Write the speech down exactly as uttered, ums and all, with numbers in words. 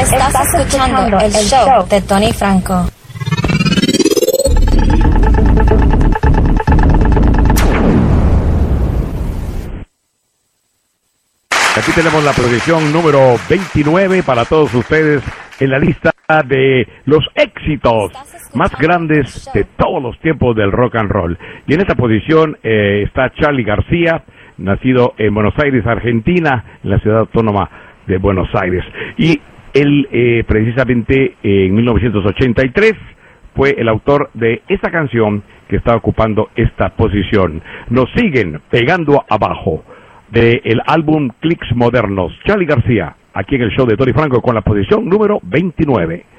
Estás escuchando el show de Tony Franco. Aquí tenemos la posición número veintinueve para todos ustedes en la lista de los éxitos más grandes de todos los tiempos del rock and roll. Y en esta posición eh, está Charly García, nacido en Buenos Aires, Argentina, en la ciudad autónoma de Buenos Aires. Y él eh, precisamente eh, en mil novecientos ochenta y tres fue el autor de esta canción que está ocupando esta posición. Nos siguen pegando abajo del álbum Clicks Modernos. Charly García, aquí en el show de Tony Franco con la posición número veintinueve.